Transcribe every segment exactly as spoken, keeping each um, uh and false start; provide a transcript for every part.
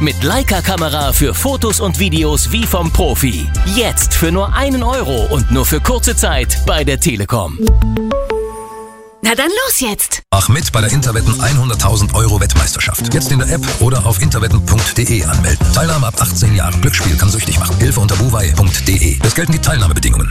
Mit Leica-Kamera für Fotos und Videos wie vom Profi. Jetzt für nur einen Euro und nur für kurze Zeit bei der Telekom. Na dann los jetzt! Mach mit bei der Interwetten hunderttausend Euro Wettmeisterschaft. Jetzt in der App oder auf interwetten punkt de anmelden. Teilnahme ab achtzehn Jahren. Glücksspiel kann süchtig machen. Hilfe unter buwei punkt de. Es gelten die Teilnahmebedingungen.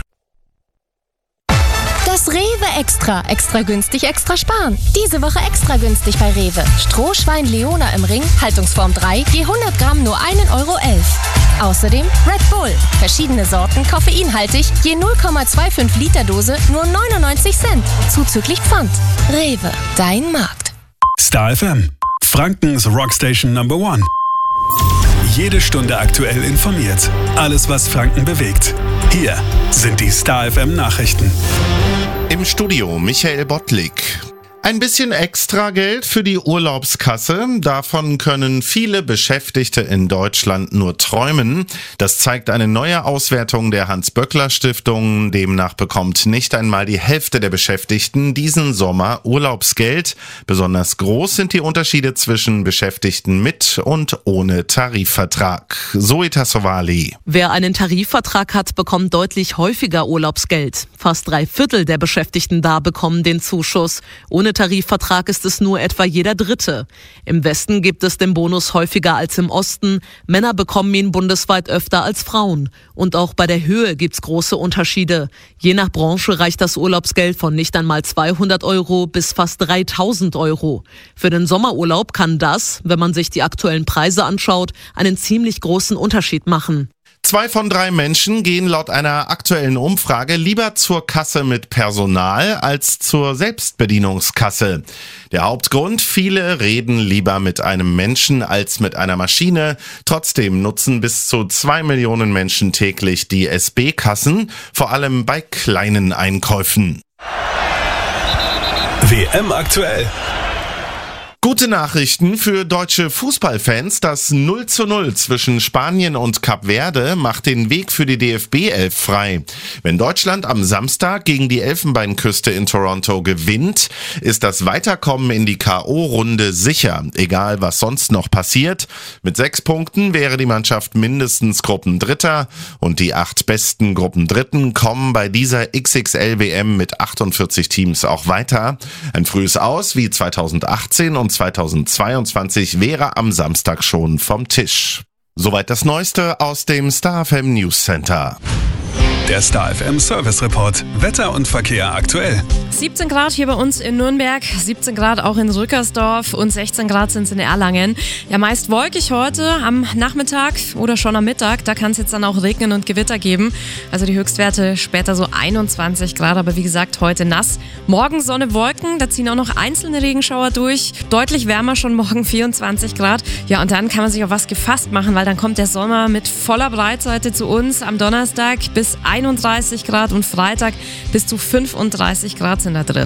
Das Rewe Extra. Extra günstig, extra sparen. Diese Woche extra günstig bei Rewe. Strohschwein Leona im Ring, Haltungsform drei, je hundert Gramm nur ein Euro elf. Außerdem Red Bull. Verschiedene Sorten, koffeinhaltig, je null Komma fünfundzwanzig Liter Dose, nur neunundneunzig Cent. Zuzüglich Pfand. Rewe, dein Markt. Star F M. Frankens Rockstation Number One. Jede Stunde aktuell informiert. Alles, was Franken bewegt. Hier sind die Star F M Nachrichten. Im Studio Michael Bottlik. Ein bisschen extra Geld für die Urlaubskasse. Davon können viele Beschäftigte in Deutschland nur träumen. Das zeigt eine neue Auswertung der Hans-Böckler-Stiftung. Demnach bekommt nicht einmal die Hälfte der Beschäftigten diesen Sommer Urlaubsgeld. Besonders groß sind die Unterschiede zwischen Beschäftigten mit und ohne Tarifvertrag. Zoe Tassovali. Wer einen Tarifvertrag hat, bekommt deutlich häufiger Urlaubsgeld. Fast drei Viertel der Beschäftigten da bekommen den Zuschuss. Ohne Tarifvertrag ist es nur etwa jeder Dritte. Im Westen gibt es den Bonus häufiger als im Osten. Männer bekommen ihn bundesweit öfter als Frauen. Und auch bei der Höhe gibt's große Unterschiede. Je nach Branche reicht das Urlaubsgeld von nicht einmal zweihundert Euro bis fast dreitausend Euro. Für den Sommerurlaub kann das, wenn man sich die aktuellen Preise anschaut, einen ziemlich großen Unterschied machen. Zwei von drei Menschen gehen laut einer aktuellen Umfrage lieber zur Kasse mit Personal als zur Selbstbedienungskasse. Der Hauptgrund: viele reden lieber mit einem Menschen als mit einer Maschine. Trotzdem nutzen bis zu zwei Millionen Menschen täglich die S B-Kassen, vor allem bei kleinen Einkäufen. W M aktuell. Gute Nachrichten für deutsche Fußballfans. Das null zu null zwischen Spanien und Kap Verde macht den Weg für die D F B elf frei. Wenn Deutschland am Samstag gegen die Elfenbeinküste in Toronto gewinnt, ist das Weiterkommen in die K O-Runde sicher, egal was sonst noch passiert. Mit sechs Punkten wäre die Mannschaft mindestens Gruppendritter und die acht besten Gruppendritten kommen bei dieser X X L-W M mit achtundvierzig Teams auch weiter. Ein frühes Aus wie zweitausendachtzehn und zweitausendzweiundzwanzig wäre am Samstag schon vom Tisch. Soweit das Neueste aus dem Star F M News Center. Der Star F M Service Report. Wetter und Verkehr aktuell. siebzehn Grad hier bei uns in Nürnberg, siebzehn Grad auch in Rückersdorf und sechzehn Grad sind es in Erlangen. Ja, meist wolkig heute am Nachmittag oder schon am Mittag. Da kann es jetzt dann auch regnen und Gewitter geben. Also die Höchstwerte später so einundzwanzig Grad, aber wie gesagt heute nass. Morgen Sonne, Wolken, da ziehen auch noch einzelne Regenschauer durch. Deutlich wärmer schon morgen, vierundzwanzig Grad. Ja, und dann kann man sich auf was gefasst machen, weil dann kommt der Sommer mit voller Breitseite zu uns. Am Donnerstag bis einunddreißig Grad und Freitag bis zu fünfunddreißig Grad sind da drin.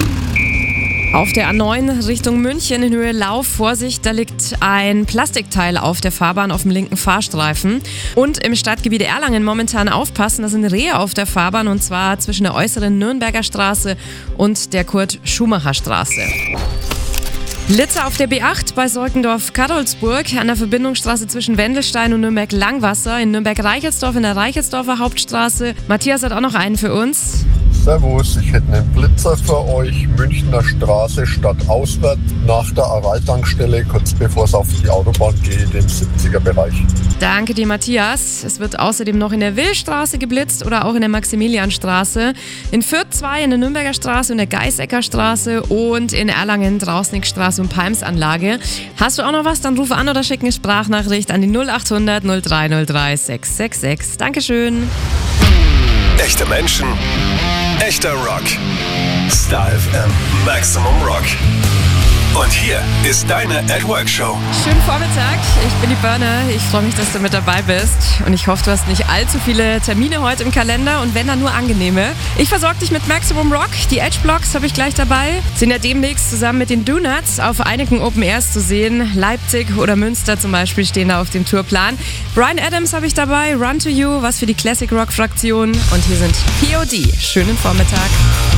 Auf der A neun Richtung München in Höhe Lauf, Vorsicht, da liegt ein Plastikteil auf der Fahrbahn auf dem linken Fahrstreifen. Und im Stadtgebiet Erlangen momentan aufpassen, da sind Rehe auf der Fahrbahn und zwar zwischen der äußeren Nürnberger Straße und der Kurt-Schumacher-Straße. Blitzer auf der B acht bei Solkendorf-Karolsburg an der Verbindungsstraße zwischen Wendelstein und Nürnberg-Langwasser in Nürnberg-Reichelsdorf in der Reichelsdorfer Hauptstraße. Matthias hat auch noch einen für uns. Servus, ich hätte einen Blitzer für euch. Münchner Straße stadtauswärts nach der Aral-Tankstelle, kurz bevor es auf die Autobahn geht, im siebziger Bereich. Danke dir, Matthias. Es wird außerdem noch in der Willstraße geblitzt oder auch in der Maximilianstraße. In Fürth zwei in der Nürnberger Straße und der Geißecker Straße und in Erlangen Drausnickstraße und Palmsanlage. Hast du auch noch was? Dann ruf an oder schick eine Sprachnachricht an die null achthundert null drei null drei sechs sechs sechs. Dankeschön. Echte Menschen, echter Rock. Star F M Maximum Rock. Und hier ist deine At Work Show. Schönen Vormittag, ich bin die Birne. Ich freue mich, dass du mit dabei bist. Und ich hoffe, du hast nicht allzu viele Termine heute im Kalender und wenn, dann nur angenehme. Ich versorge dich mit Maximum Rock. Die Edge-Blocks habe ich gleich dabei. Sind ja demnächst zusammen mit den Donuts auf einigen Open Airs zu sehen. Leipzig oder Münster zum Beispiel stehen da auf dem Tourplan. Bryan Adams habe ich dabei. Run to You, was für die Classic Rock Fraktion. Und hier sind P O D. Schönen Vormittag.